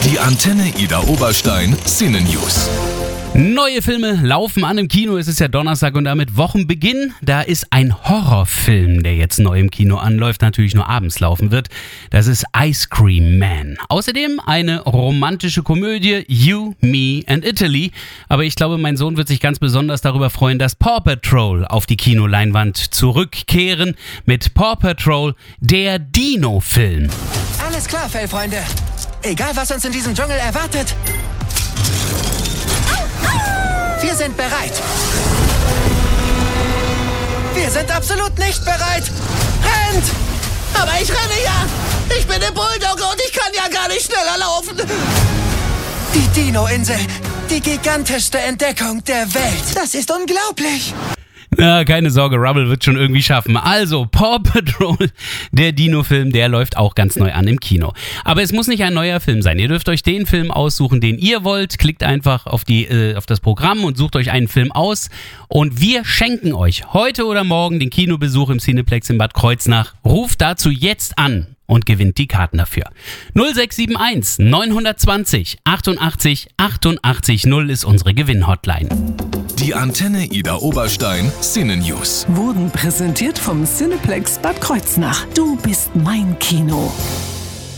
Die Antenne Ida Oberstein Cine News. Neue Filme laufen an im Kino. Es ist ja Donnerstag und damit Wochenbeginn. Da ist ein Horrorfilm, der jetzt neu im Kino anläuft, natürlich nur abends laufen wird. Das ist Ice Cream Man. Außerdem eine romantische Komödie, You, Me and Italy. Aber ich glaube, mein Sohn wird sich ganz besonders darüber freuen, dass Paw Patrol auf die Kinoleinwand zurückkehren mit Paw Patrol, der Dino-Film. Alles klar, Fellfreunde. Egal, was uns in diesem Dschungel erwartet. Wir sind bereit. Wir sind absolut nicht bereit. Rennt! Aber ich renne ja. Ich bin der Bulldogge und ich kann ja gar nicht schneller laufen. Die Dino-Insel. Die gigantischste Entdeckung der Welt. Das ist unglaublich. Na, keine Sorge, Rubble wird schon irgendwie schaffen. Also, Paw Patrol, der Dino-Film, der läuft auch ganz neu an im Kino. Aber es muss nicht ein neuer Film sein. Ihr dürft euch den Film aussuchen, den ihr wollt. Klickt einfach auf das Programm und sucht euch einen Film aus. Und wir schenken euch heute oder morgen den Kinobesuch im Cineplex in Bad Kreuznach. Ruft dazu jetzt an und gewinnt die Karten dafür. 0671 920 88 88 0 ist unsere Gewinnhotline. Die Antenne Ida Oberstein Cine News. Wurden präsentiert vom Cineplex Bad Kreuznach. Du bist mein Kino.